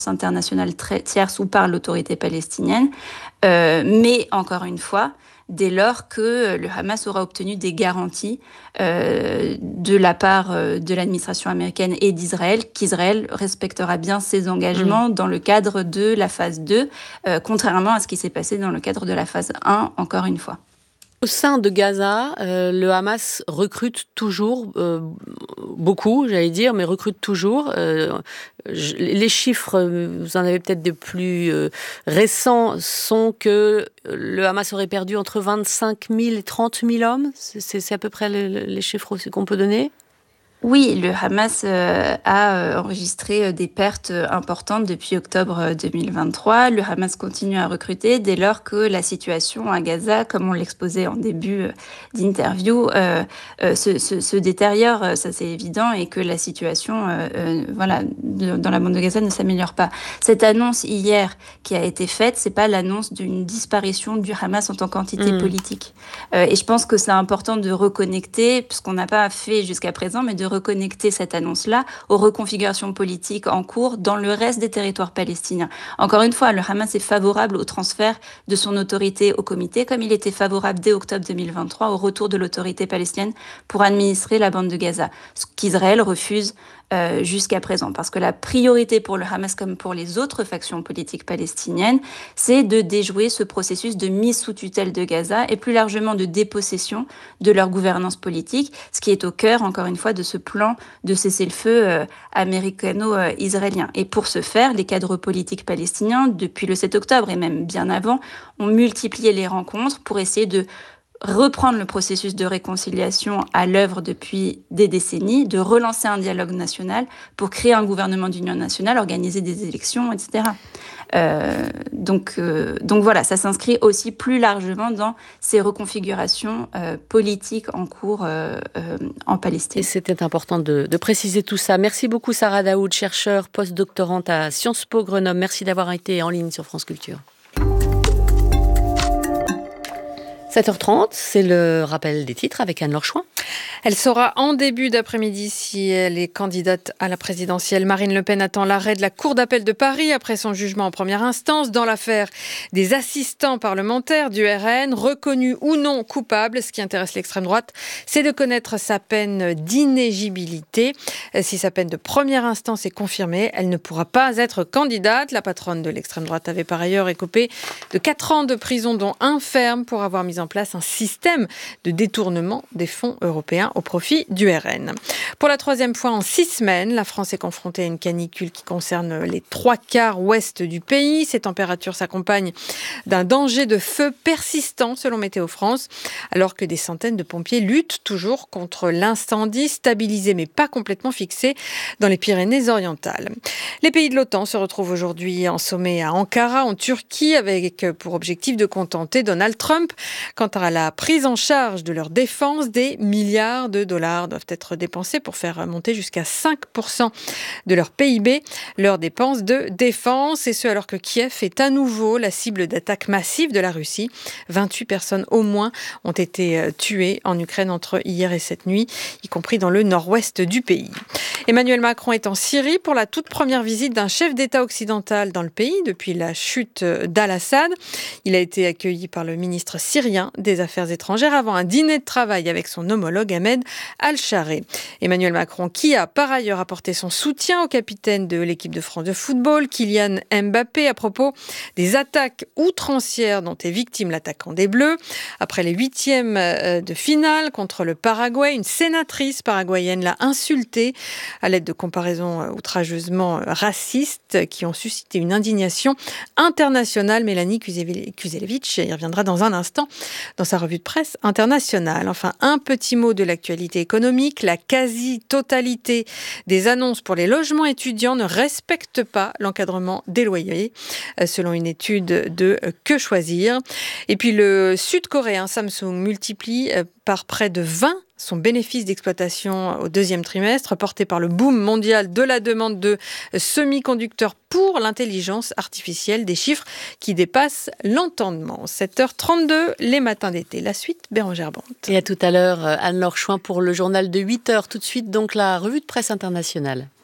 internationale tierce ou par l'autorité palestinienne. Mais encore une fois, dès lors que le Hamas aura obtenu des garanties de la part de l'administration américaine et d'Israël, qu'Israël respectera bien ses engagements dans le cadre de la phase 2, contrairement à ce qui s'est passé dans le cadre de la phase 1, encore une fois. Au sein de Gaza, le Hamas recrute toujours beaucoup, j'allais dire, mais recrute toujours. Les chiffres, vous en avez peut-être des plus récents, sont que le Hamas aurait perdu entre 25 000 et 30 000 hommes. C'est à peu près les chiffres aussi qu'on peut donner. Oui, le Hamas a enregistré des pertes importantes depuis octobre 2023. Le Hamas continue à recruter dès lors que la situation à Gaza, comme on l'exposait en début d'interview, se détériore, ça c'est évident, et que la situation dans la bande de Gaza ne s'améliore pas. Cette annonce hier qui a été faite, c'est pas l'annonce d'une disparition du Hamas en tant qu'entité politique. Et je pense que c'est important de reconnecter, puisqu'on n'a pas fait jusqu'à présent, mais de reconnecter cette annonce-là aux reconfigurations politiques en cours dans le reste des territoires palestiniens. Encore une fois, le Hamas est favorable au transfert de son autorité au comité, comme il était favorable dès octobre 2023 au retour de l'autorité palestinienne pour administrer la bande de Gaza, ce qu'Israël refuse jusqu'à présent. Parce que la priorité pour le Hamas, comme pour les autres factions politiques palestiniennes, c'est de déjouer ce processus de mise sous tutelle de Gaza et plus largement de dépossession de leur gouvernance politique, ce qui est au cœur, encore une fois, de ce plan de cessez-le-feu américano-israélien. Et pour ce faire, les cadres politiques palestiniens, depuis le 7 octobre et même bien avant, ont multiplié les rencontres pour essayer de reprendre le processus de réconciliation à l'œuvre depuis des décennies, de relancer un dialogue national pour créer un gouvernement d'union nationale, organiser des élections, etc. Donc voilà, ça s'inscrit aussi plus largement dans ces reconfigurations politiques en cours en Palestine. Et c'était important de préciser tout ça. Merci beaucoup Sarah Daoud, chercheure post-doctorante à Sciences Po Grenoble. Merci d'avoir été en ligne sur France Culture. 7h30, c'est le rappel des titres avec Anne-Laure Chouin. Elle saura en début d'après-midi si elle est candidate à la présidentielle. Marine Le Pen attend l'arrêt de la Cour d'appel de Paris après son jugement en première instance dans l'affaire des assistants parlementaires du RN, reconnus ou non coupables. Ce qui intéresse l'extrême droite, c'est de connaître sa peine d'inéligibilité. Si sa peine de première instance est confirmée, elle ne pourra pas être candidate. La patronne de l'extrême droite avait par ailleurs écopé de 4 ans de prison, dont 1 ferme, pour avoir mis en place un système de détournement des fonds européens au profit du RN. Pour la 3e fois en 6 semaines, la France est confrontée à une canicule qui concerne les 3/4 ouest du pays. Ces températures s'accompagnent d'un danger de feu persistant, selon Météo France, alors que des centaines de pompiers luttent toujours contre l'incendie, stabilisé mais pas complètement fixé dans les Pyrénées-Orientales. Les pays de l'OTAN se retrouvent aujourd'hui en sommet à Ankara, en Turquie, avec pour objectif de contenter Donald Trump. Quant à la prise en charge de leur défense, des milliards de dollars doivent être dépensés pour faire monter jusqu'à 5% de leur PIB leurs dépenses de défense. Et ce, alors que Kiev est à nouveau la cible d'attaques massives de la Russie. 28 personnes au moins ont été tuées en Ukraine entre hier et cette nuit, y compris dans le nord-ouest du pays. Emmanuel Macron est en Syrie pour la toute première visite d'un chef d'État occidental dans le pays depuis la chute d'Al-Assad. Il a été accueilli par le ministre syrien des Affaires étrangères avant un dîner de travail avec son homologue Ahmed Al-Chareh. Emmanuel Macron, qui a par ailleurs apporté son soutien au capitaine de l'équipe de France de football, Kylian Mbappé, à propos des attaques outrancières dont est victime l'attaquant des Bleus. Après les 8e de finale contre le Paraguay, une sénatrice paraguayenne l'a insulté à l'aide de comparaisons outrageusement racistes qui ont suscité une indignation internationale. Mélanie Kuzelevic y reviendra dans un instant dans sa revue de presse internationale. Enfin, un petit mot de l'actualité économique. La quasi-totalité des annonces pour les logements étudiants ne respectent pas l'encadrement des loyers, selon une étude de Que Choisir. Et puis le sud-coréen Samsung multiplie par près de 20 son bénéfice d'exploitation au 2e trimestre, porté par le boom mondial de la demande de semi-conducteurs pour l'intelligence artificielle, des chiffres qui dépassent l'entendement. 7h32, les matins d'été. La suite, Bérangère Bante. Et à tout à l'heure, Anne-Laure Chouin pour le journal de 8h. Tout de suite, donc, la revue de presse internationale.